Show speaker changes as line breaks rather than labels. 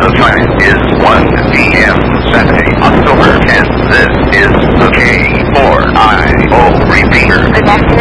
The time is 1 p.m. Saturday, October 10th. This is the K4IO repeater.
The next